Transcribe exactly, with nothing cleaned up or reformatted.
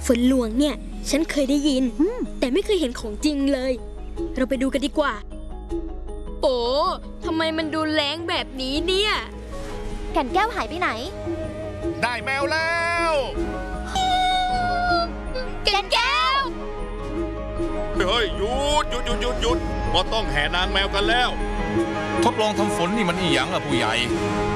ฝนหลวงเนี่ยฉันเคยได้ยินแต่ไม่เคยเห็นของจริงเลยเราไปดูกันดีกว่าโอ้ทำไมมันดูแรงแบบนี้เนี่ยแก่นแก้วหายไปไหนได้แมวแล้วแก่นแก้วเฮ้ยหยุดหยุดหยุดหยุดหยุดพอต้องแห่นางแมวกันแล้วทดลองทำฝนนี่มันอีหยังล่ะผู้ใหญ่